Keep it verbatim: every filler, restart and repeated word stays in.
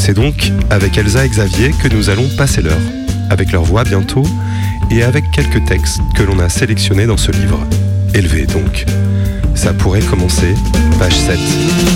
C'est donc avec Elsa et Xavier que nous allons passer l'heure, avec leur voix bientôt, et avec quelques textes que l'on a sélectionnés dans ce livre. Élevé donc. Ça pourrait commencer, page sept.